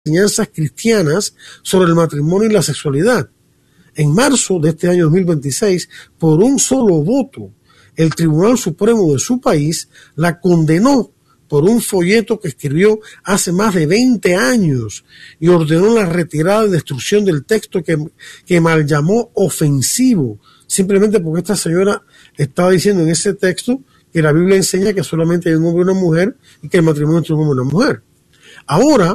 enseñanzas cristianas sobre el matrimonio y la sexualidad. En marzo de este año 2026, por un solo voto, el Tribunal Supremo de su país la condenó por un folleto que escribió hace más de 20 años y ordenó la retirada y destrucción del texto que mal llamó ofensivo, simplemente porque esta señora estaba diciendo en ese texto que la Biblia enseña que solamente hay un hombre y una mujer y que el matrimonio es entre un hombre y una mujer. Ahora,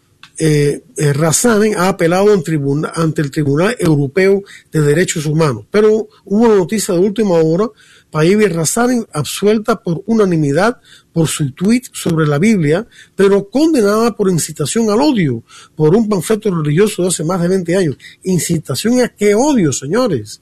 Rasanen ha apelado ante el Tribunal Europeo de Derechos Humanos, pero hubo una noticia de última hora: Paivi Rasanen absuelta por unanimidad por su tuit sobre la Biblia, pero condenada por incitación al odio por un panfleto religioso de hace más de 20 años. ¿Incitación a qué odio, señores?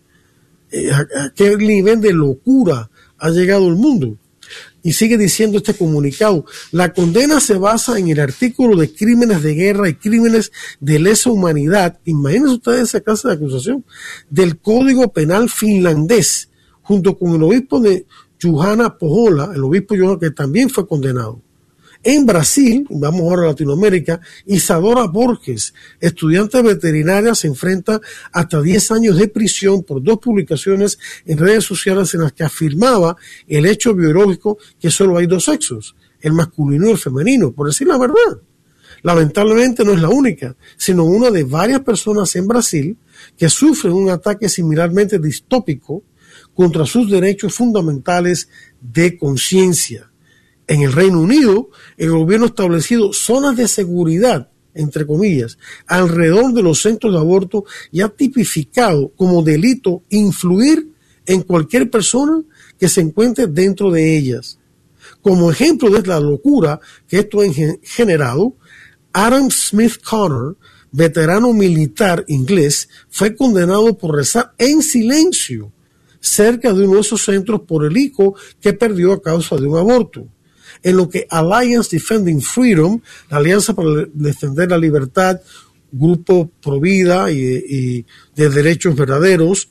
¿A qué nivel de locura ha llegado el mundo? Y sigue diciendo este comunicado: la condena se basa en el artículo de crímenes de guerra y crímenes de lesa humanidad, imagínense ustedes esa clase de acusación, del Código Penal finlandés, junto con el obispo de Juhana Pohola, el obispo Juhana, que también fue condenado. En Brasil, vamos ahora a Latinoamérica, Isadora Borges, estudiante veterinaria, se enfrenta hasta 10 años de prisión por 2 publicaciones en redes sociales en las que afirmaba el hecho biológico que solo hay 2 sexos, el masculino y el femenino, por decir la verdad. Lamentablemente no es la única, sino una de varias personas en Brasil que sufren un ataque similarmente distópico contra sus derechos fundamentales de conciencia. En el Reino Unido, el gobierno ha establecido zonas de seguridad, entre comillas, alrededor de los centros de aborto y ha tipificado como delito influir en cualquier persona que se encuentre dentro de ellas. Como ejemplo de la locura que esto ha generado, Adam Smith Connor, veterano militar inglés, fue condenado por rezar en silencio cerca de uno de esos centros por el hijo que perdió a causa de un aborto. En lo que Alliance Defending Freedom, la Alianza para Defender la Libertad, grupo pro vida y de derechos verdaderos,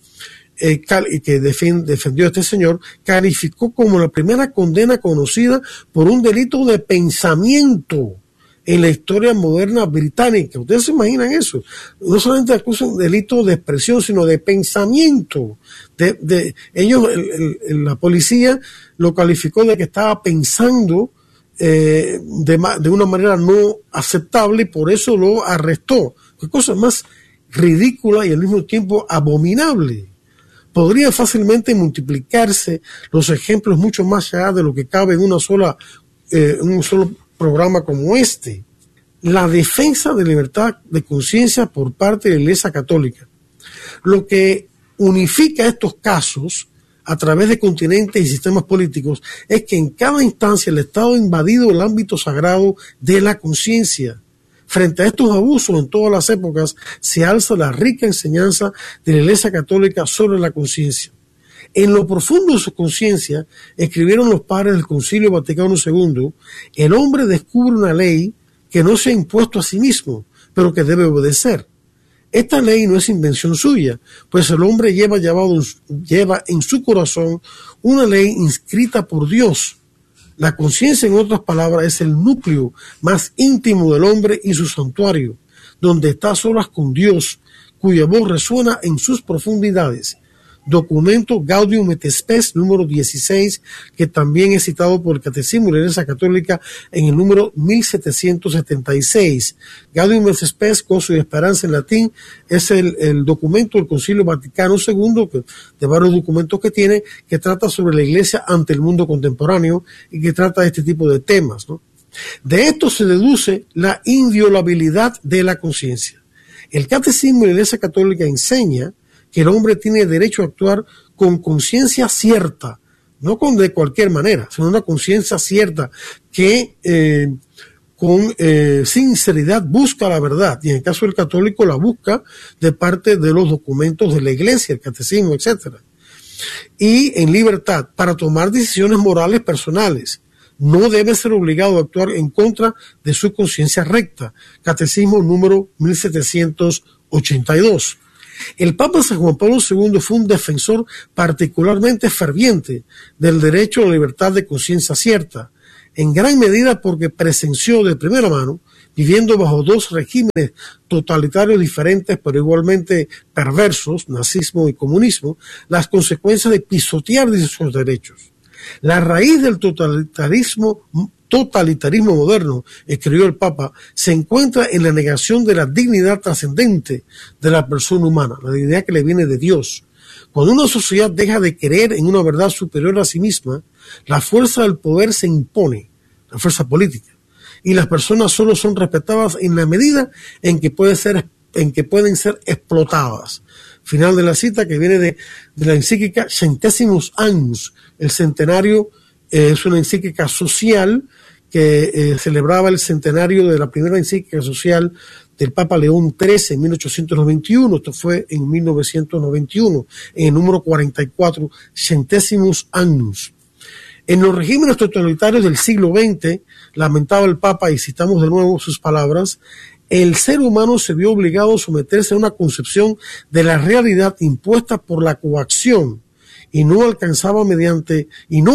que defendió a este señor, calificó como la primera condena conocida por un delito de pensamiento en la historia moderna británica. ¿Ustedes se imaginan eso? No solamente acusan un delito de expresión, sino de pensamiento. Ellos, la policía lo calificó de que estaba pensando de una manera no aceptable y por eso lo arrestó. Qué cosa más ridícula y al mismo tiempo abominable. Podría fácilmente multiplicarse los ejemplos mucho más allá de lo que cabe en un solo programa como este. La defensa de libertad de conciencia por parte de la Iglesia Católica. Lo que unifica estos casos a través de continentes y sistemas políticos es que en cada instancia el Estado ha invadido el ámbito sagrado de la conciencia. Frente a estos abusos en todas las épocas se alza la rica enseñanza de la Iglesia Católica sobre la conciencia. En lo profundo de su conciencia, escribieron los padres del Concilio Vaticano II, el hombre descubre una ley que no se ha impuesto a sí mismo, pero que debe obedecer. Esta ley no es invención suya, pues el hombre lleva en su corazón una ley inscrita por Dios. La conciencia, en otras palabras, es el núcleo más íntimo del hombre y su santuario, donde está a solas con Dios, cuya voz resuena en sus profundidades. Documento Gaudium et Spes número 16, que también es citado por el Catecismo de la Iglesia Católica en el número 1776. Gaudium et Spes, Gozo y Esperanza en latín, es el documento del Concilio Vaticano II, de varios documentos que tiene, que trata sobre la Iglesia ante el mundo contemporáneo y que trata de este tipo de temas, ¿no? De esto se deduce la inviolabilidad de la conciencia. El Catecismo de la Iglesia Católica enseña que el hombre tiene derecho a actuar con conciencia cierta, no de cualquier manera, sino una conciencia cierta que con sinceridad busca la verdad, y en el caso del católico la busca de parte de los documentos de la Iglesia, el catecismo, etc. Y en libertad para tomar decisiones morales personales. No debe ser obligado a actuar en contra de su conciencia recta. Catecismo número 1782. El Papa San Juan Pablo II fue un defensor particularmente ferviente del derecho a la libertad de conciencia cierta, en gran medida porque presenció de primera mano viviendo bajo dos regímenes totalitarios diferentes pero igualmente perversos, nazismo y comunismo, las consecuencias de pisotear esos derechos. La raíz del totalitarismo moderno, escribió el Papa, se encuentra en la negación de la dignidad trascendente de la persona humana, la dignidad que le viene de Dios. Cuando una sociedad deja de creer en una verdad superior a sí misma, la fuerza del poder se impone, la fuerza política, y las personas solo son respetadas en la medida en que pueden ser explotadas. Final de la cita, que viene de la encíclica Centesimus Annus. El centenario es una encíclica social que celebraba el centenario de la primera encíclica social del Papa León XIII en 1891. Esto fue en 1991, en el número 44, Centesimus Annus. En los regímenes totalitarios del siglo XX, lamentaba el Papa, y citamos de nuevo sus palabras, el ser humano se vio obligado a someterse a una concepción de la realidad impuesta por la coacción y no alcanzada mediante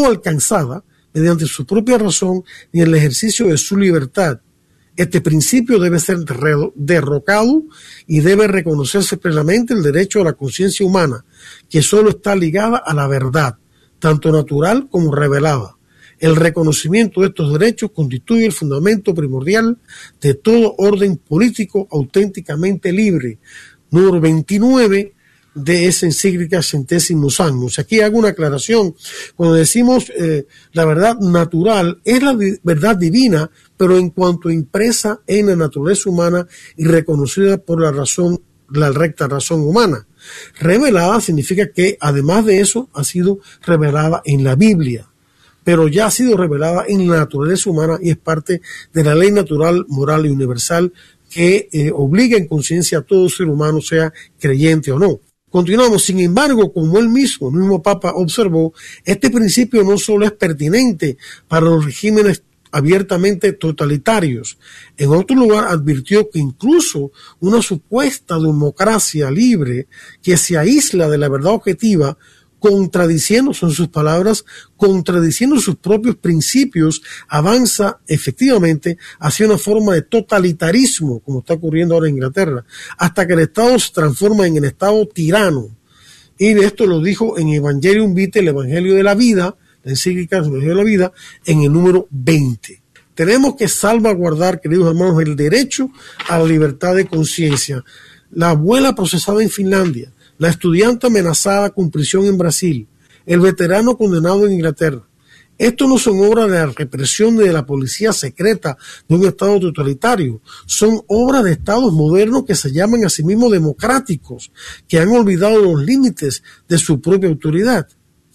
su propia razón ni el ejercicio de su libertad. Este principio debe ser derrocado y debe reconocerse plenamente el derecho a la conciencia humana, que solo está ligada a la verdad, tanto natural como revelada. El reconocimiento de estos derechos constituye el fundamento primordial de todo orden político auténticamente libre. Número 29 de esa encíclica Centesimus Annus. Aquí hago una aclaración. Cuando decimos la verdad natural, es la verdad divina, pero en cuanto impresa en la naturaleza humana y reconocida por la recta razón humana. Revelada significa que además de eso ha sido revelada en la Biblia, pero ya ha sido revelada en la naturaleza humana y es parte de la ley natural, moral y universal que obliga en conciencia a todo ser humano, sea creyente o no. Continuamos. Sin embargo, como el mismo Papa observó, este principio no solo es pertinente para los regímenes abiertamente totalitarios. En otro lugar advirtió que incluso una supuesta democracia libre que se aísla de la verdad objetiva, contradiciendo, son sus palabras, contradiciendo sus propios principios, avanza efectivamente hacia una forma de totalitarismo, como está ocurriendo ahora en Inglaterra, hasta que el Estado se transforma en el Estado tirano. Y esto lo dijo en Evangelium Vitae, el Evangelio de la Vida, la encíclica del Evangelio de la Vida, en el número 20. Tenemos que salvaguardar, queridos hermanos, el derecho a la libertad de conciencia. La abuela procesada en Finlandia, la estudiante amenazada con prisión en Brasil, el veterano condenado en Inglaterra. Esto no son obras de la represión de la policía secreta de un Estado totalitario, son obras de Estados modernos que se llaman a sí mismos democráticos, que han olvidado los límites de su propia autoridad.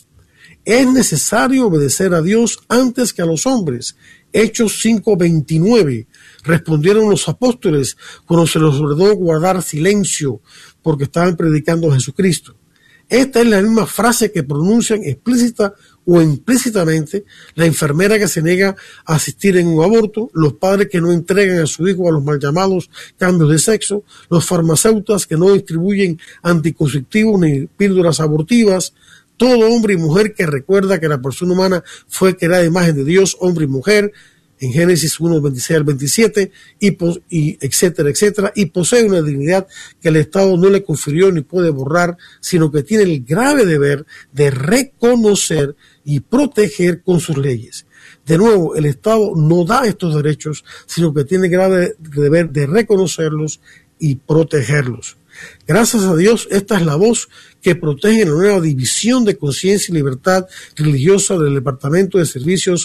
Es necesario obedecer a Dios antes que a los hombres. Hechos 5:29. Respondieron los apóstoles cuando se les ordenó guardar silencio porque estaban predicando a Jesucristo. Esta es la misma frase que pronuncian explícita o implícitamente la enfermera que se niega a asistir en un aborto, los padres que no entregan a su hijo a los mal llamados cambios de sexo, los farmacéuticos que no distribuyen anticonceptivos ni píldoras abortivas, todo hombre y mujer que recuerda que la persona humana fue creada a imagen de Dios, hombre y mujer, en Génesis 1, 26 al 27, y etcétera, etcétera, y posee una dignidad que el Estado no le confirió ni puede borrar, sino que tiene el grave deber de reconocer y proteger con sus leyes. De nuevo, el Estado no da estos derechos, sino que tiene el grave deber de reconocerlos y protegerlos. Gracias a Dios, esta es la voz que protege la nueva división de conciencia y libertad religiosa del Departamento de Servicios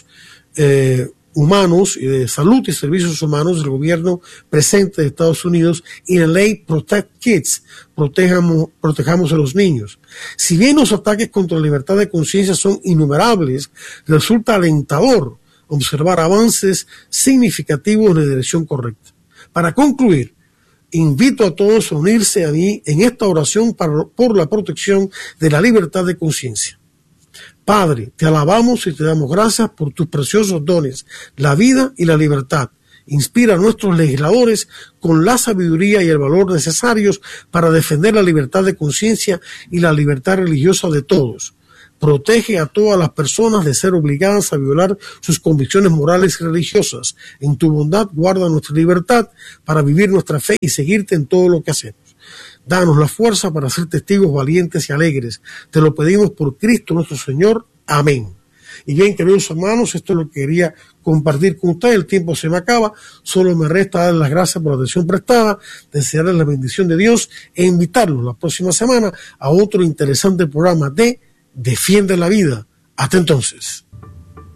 Humanos y de Salud y Servicios Humanos del gobierno presente de Estados Unidos y la ley Protect Kids, protejamos a los niños. Si bien los ataques contra la libertad de conciencia son innumerables, resulta alentador observar avances significativos en la dirección correcta. Para concluir, invito a todos a unirse a mí en esta oración por la protección de la libertad de conciencia. Padre, te alabamos y te damos gracias por tus preciosos dones, la vida y la libertad. Inspira a nuestros legisladores con la sabiduría y el valor necesarios para defender la libertad de conciencia y la libertad religiosa de todos. Protege a todas las personas de ser obligadas a violar sus convicciones morales y religiosas. En tu bondad guarda nuestra libertad para vivir nuestra fe y seguirte en todo lo que hacemos. Danos la fuerza para ser testigos valientes y alegres. Te lo pedimos por Cristo nuestro Señor. Amén. Y bien, queridos hermanos, esto es lo que quería compartir con ustedes. El tiempo se me acaba. Solo me resta dar las gracias por la atención prestada, desearles la bendición de Dios e invitarlos la próxima semana a otro interesante programa de Defiende la Vida. Hasta entonces.